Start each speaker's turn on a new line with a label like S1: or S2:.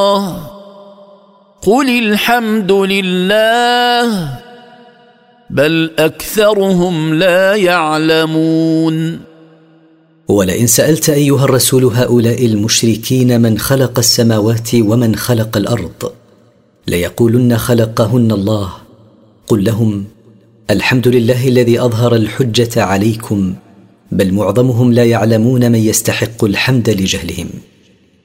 S1: قل الحمد لله بل أكثرهم لا يعلمون.
S2: ولئن سألت أيها الرسول هؤلاء المشركين من خلق السماوات ومن خلق الأرض ليقولن خلقهن الله. قل لهم الحمد لله الذي أظهر الحجة عليكم، بل معظمهم لا يعلمون من يستحق الحمد لجهلهم.